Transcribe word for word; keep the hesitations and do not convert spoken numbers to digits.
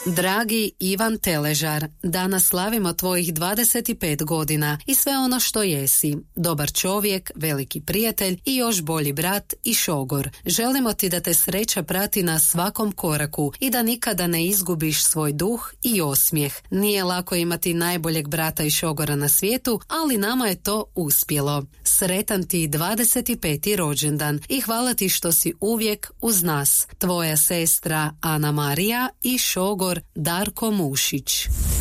Dragi Ivan Teležar, danas slavimo tvojih dvadeset pet godina i sve ono što jesi. Dobar čovjek, veliki prijatelj i još bolji brat i šogor. Želimo ti da te sreća prati na svakom koraku i da nikada ne izgubiš svoj duh i osmijeh. Nije lako imati najboljeg brata i šogora na svijetu, ali nama je to uspjelo. Sretan ti dvadeset peti rođendan i hvala ti što si uvijek uz nas. Tvoja sestra Ana Marija i šogor Darko Mušić.